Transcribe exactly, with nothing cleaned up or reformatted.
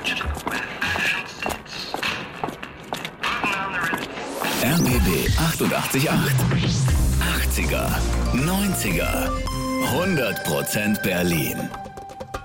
R B B achtundachtzig Komma acht. achtziger, neunziger, hundert Prozent Berlin.